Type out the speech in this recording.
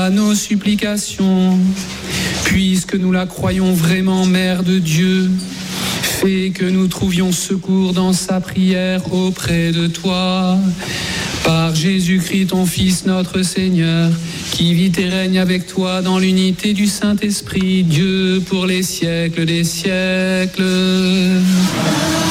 à nos supplications, puisque nous la croyons vraiment Mère de Dieu. Fais que nous trouvions secours dans sa prière auprès de toi. Par Jésus-Christ, ton Fils, notre Seigneur, qui vit et règne avec toi dans l'unité du Saint-Esprit, Dieu pour les siècles des siècles.